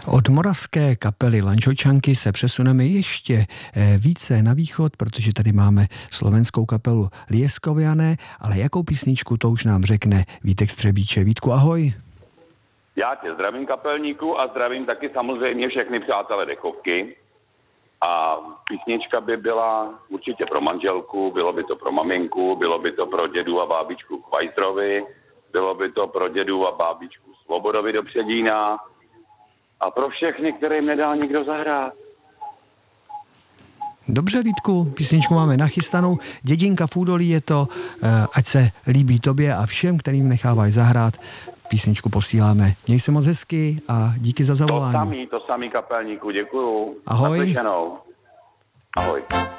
Od moravské kapely Lančočanky se přesuneme ještě více na východ, protože tady máme slovenskou kapelu Lieskoviané, ale jakou písničku, to už nám řekne Vítek Střebíček. Vítku, ahoj. Já tě zdravím, kapelníku, a zdravím taky samozřejmě všechny přátelé dechovky. A písnička by byla určitě pro manželku, bylo by to pro maminku, bylo by to pro dědu a bábičku Kvajtrovi, bylo by to pro dědu a bábičku Svobodovi do Předína a pro všechny, kterým nedá nikdo zahrát. Dobře, Vítku, písničku máme nachystanou. Dědinka v údolí je to, ať se líbí tobě a všem, kterým nechávají zahrát. Písničku posíláme. Měj se moc hezky a díky za zavolání. To samý kapelníku, děkuju. Ahoj. Naslyšenou. Ahoj.